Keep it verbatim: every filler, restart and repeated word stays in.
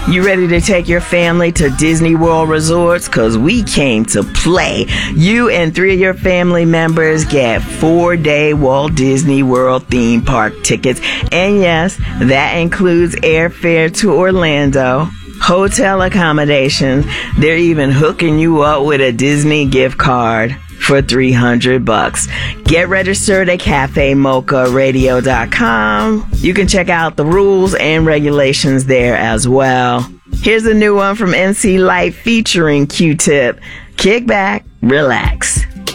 You ready to take your family to Disney World Resorts? Cause we came to play. You and three of your family members get four-day Walt Disney World theme park tickets. And yes, that includes airfare to Orlando, hotel accommodations. They're even hooking you up with a Disney gift card for three hundred bucks. Get registered at cafe mocha radio dot com. You can check out the rules and regulations there as well. Here's a new one from M C Lyte featuring Q-Tip. Kick back, relax.